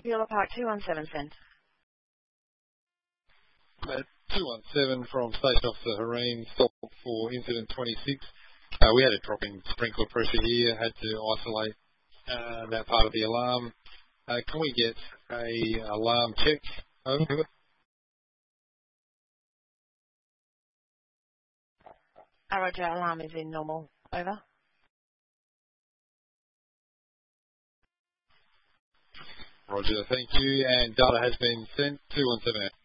Viola Park 217 send. 217 from Station Officer Hareen, stop for incident 26. We had a drop in sprinkler pressure here, had to isolate that part of the alarm. Can we get a alarm check? Over. Roger, alarm is in normal. Over. Roger, thank you. And data has been sent. 217 out.